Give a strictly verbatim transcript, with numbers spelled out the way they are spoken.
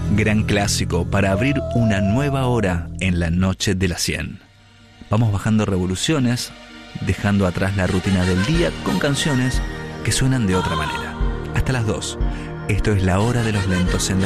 Gran clásico para abrir una nueva hora en la noche de las cien. Vamos bajando revoluciones, dejando atrás la rutina del día con canciones que suenan de otra manera. Hasta las dos. Esto es La Hora de los Lentos en la